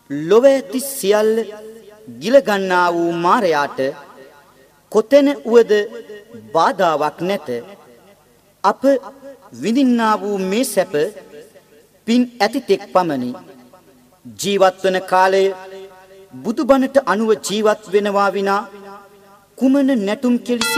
ලොව ඇති සියල්ල ගිල ගන්නා වූ මාරයාට කොතැන වුවද බාධාවක් නැත. අප විඳින්නා වූ මේ සැප පින් ඇති තෙක් පමණි. ජීවත් වන කාලය බුදුබණට අනුව ජීවත් වෙනවා විනා කුමන නැටුම් කෙලිසි